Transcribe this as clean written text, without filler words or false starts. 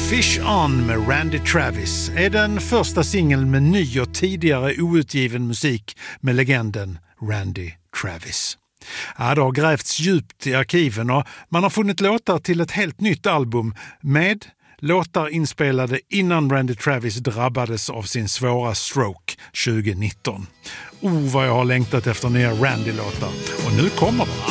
Fish On med Randy Travis är den första singeln med ny och tidigare outgiven musik med legenden Randy Travis. Ja, det har grävts djupt i arkiven och man har funnit låtar till ett helt nytt album med låtar inspelade innan Randy Travis drabbades av sin svåra stroke 2019. Vad jag har längtat efter nya Randy-låtar och nu kommer de.